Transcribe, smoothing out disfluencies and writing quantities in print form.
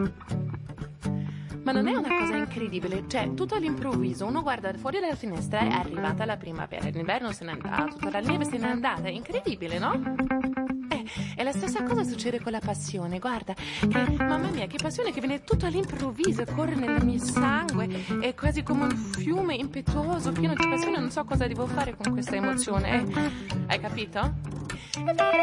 Ma non è una cosa incredibile? Cioè, tutto all'improvviso, uno guarda fuori dalla finestra e è arrivata la primavera, l'inverno se n'è andato, tutta la neve se n'è andata, è incredibile, no? E la stessa cosa succede con la passione, guarda, mamma mia, che passione che viene tutto all'improvviso, corre nel mio sangue, è quasi come un fiume impetuoso, pieno di passione, non so cosa devo fare con questa emozione, hai capito?